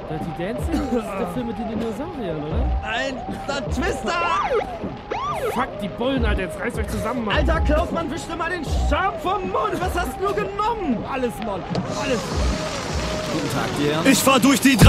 Dirty Dancing? Das ist der Film mit den Dinosauriern, oder? Nein, der Twister! Fuck, die Bullen, Alter, jetzt reißt euch zusammen, Mann. Alter, Kaufmann, wisch dir mal den Charme vom Mund. Was hast du genommen? Alles, Mann, alles. Guten Tag dir. Ich fahr durch die